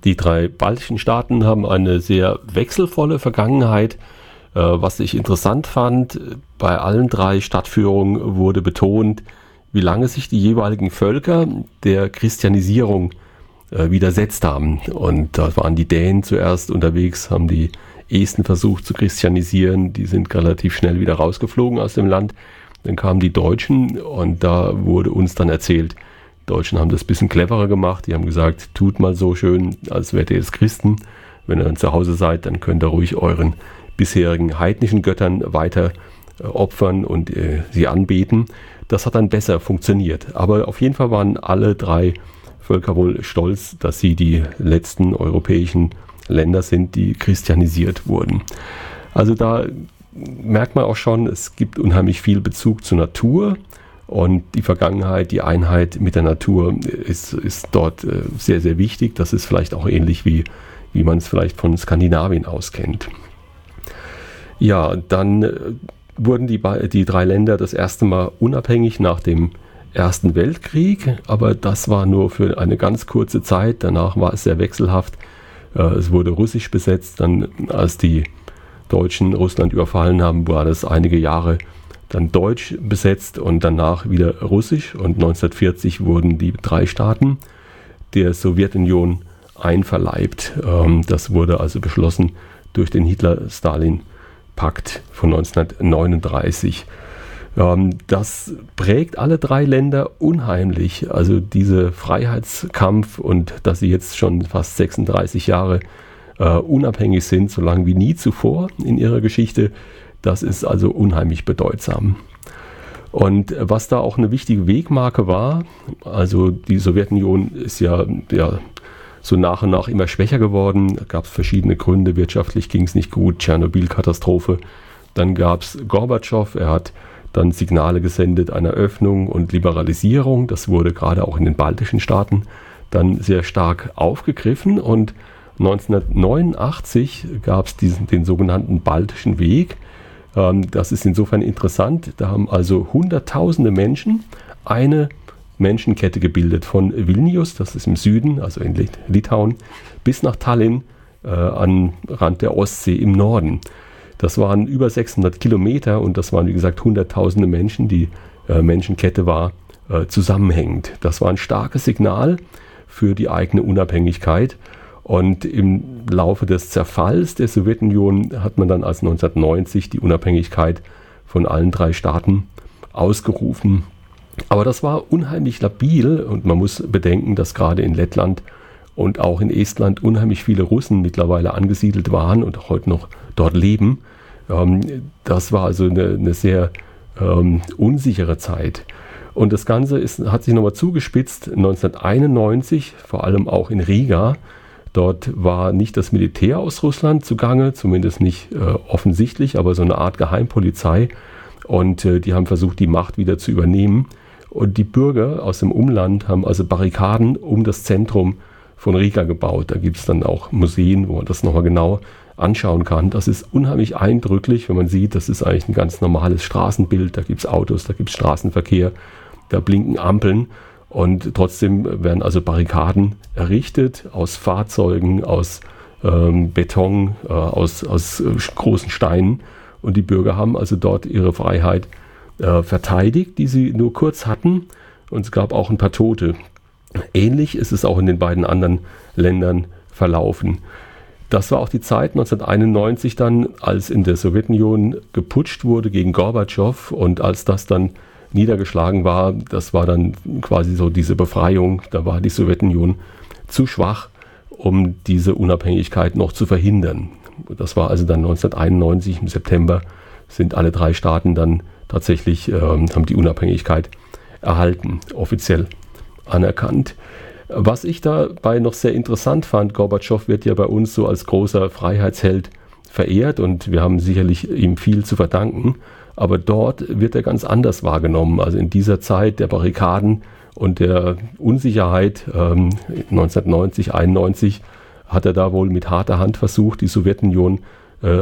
Die drei baltischen Staaten haben eine sehr wechselvolle Vergangenheit. Was ich interessant fand, bei allen drei Stadtführungen wurde betont, wie lange sich die jeweiligen Völker der Christianisierung widersetzt haben. Und da waren die Dänen zuerst unterwegs, haben die Esten versucht zu christianisieren. Die sind relativ schnell wieder rausgeflogen aus dem Land. Dann kamen die Deutschen und da wurde uns dann erzählt, die Deutschen haben das ein bisschen cleverer gemacht. Die haben gesagt, tut mal so schön, als wärt ihr jetzt Christen. Wenn ihr dann zu Hause seid, dann könnt ihr ruhig euren bisherigen heidnischen Göttern weiter opfern und sie anbeten. Das hat dann besser funktioniert. Aber auf jeden Fall waren alle drei Völker wohl stolz, dass sie die letzten europäischen Länder sind, die christianisiert wurden. Also da merkt man auch schon, es gibt unheimlich viel Bezug zur Natur und die Vergangenheit, die Einheit mit der Natur ist dort sehr, sehr wichtig. Das ist vielleicht auch ähnlich wie man es vielleicht von Skandinavien aus kennt. Ja, dann wurden die drei Länder das erste Mal unabhängig nach dem Ersten Weltkrieg, aber das war nur für eine ganz kurze Zeit. Danach war es sehr wechselhaft. Es wurde russisch besetzt. Dann, als die Deutschen Russland überfallen haben, war das einige Jahre dann deutsch besetzt und danach wieder russisch. Und 1940 wurden die drei Staaten der Sowjetunion einverleibt. Das wurde also beschlossen durch den Hitler-Stalin-Pakt von 1939. Das prägt alle drei Länder unheimlich. Also dieser Freiheitskampf und dass sie jetzt schon fast 36 Jahre unabhängig sind, so lange wie nie zuvor in ihrer Geschichte, das ist also unheimlich bedeutsam. Und was da auch eine wichtige Wegmarke war, also die Sowjetunion ist ja so nach und nach immer schwächer geworden. Da gab es verschiedene Gründe, wirtschaftlich ging es nicht gut, Tschernobyl-Katastrophe. Dann gab es Gorbatschow, er hat dann Signale gesendet einer Öffnung und Liberalisierung. Das wurde gerade auch in den baltischen Staaten dann sehr stark aufgegriffen und 1989 gab es den sogenannten Baltischen Weg. Das ist insofern interessant. Da haben also Hunderttausende Menschen eine Menschenkette gebildet von Vilnius, das ist im Süden, also in Litauen, bis nach Tallinn am Rand der Ostsee im Norden. Das waren über 600 Kilometer und das waren, wie gesagt, Hunderttausende Menschen. Die Menschenkette war zusammenhängend. Das war ein starkes Signal für die eigene Unabhängigkeit. Und im Laufe des Zerfalls der Sowjetunion hat man dann als 1990 die Unabhängigkeit von allen drei Staaten ausgerufen. Aber das war unheimlich labil und man muss bedenken, dass gerade in Lettland und auch in Estland unheimlich viele Russen mittlerweile angesiedelt waren und heute noch dort leben. Das war also eine sehr unsichere Zeit. Und das Ganze hat sich nochmal zugespitzt 1991, vor allem auch in Riga. Dort war nicht das Militär aus Russland zugange, zumindest nicht offensichtlich, aber so eine Art Geheimpolizei. Und die haben versucht, die Macht wieder zu übernehmen. Und die Bürger aus dem Umland haben also Barrikaden um das Zentrum von Riga gebaut. Da gibt es dann auch Museen, wo man das nochmal genau anschauen kann. Das ist unheimlich eindrücklich, wenn man sieht, das ist eigentlich ein ganz normales Straßenbild. Da gibt es Autos, da gibt es Straßenverkehr, da blinken Ampeln. Und trotzdem werden also Barrikaden errichtet aus Fahrzeugen, aus Beton, aus großen Steinen. Und die Bürger haben also dort ihre Freiheit verteidigt, die sie nur kurz hatten. Und es gab auch ein paar Tote. Ähnlich ist es auch in den beiden anderen Ländern verlaufen. Das war auch die Zeit 1991 dann, als in der Sowjetunion geputscht wurde gegen Gorbatschow und als das dann niedergeschlagen war, das war dann quasi so diese Befreiung, da war die Sowjetunion zu schwach, um diese Unabhängigkeit noch zu verhindern. Das war also dann 1991 im September, sind alle drei Staaten dann tatsächlich, haben die Unabhängigkeit erhalten, offiziell anerkannt. Was ich dabei noch sehr interessant fand, Gorbatschow wird ja bei uns so als großer Freiheitsheld verehrt und wir haben sicherlich ihm viel zu verdanken. Aber dort wird er ganz anders wahrgenommen. Also in dieser Zeit der Barrikaden und der Unsicherheit 1990, 91 hat er da wohl mit harter Hand versucht, die Sowjetunion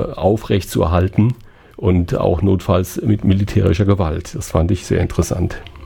aufrecht zu erhalten und auch notfalls mit militärischer Gewalt. Das fand ich sehr interessant.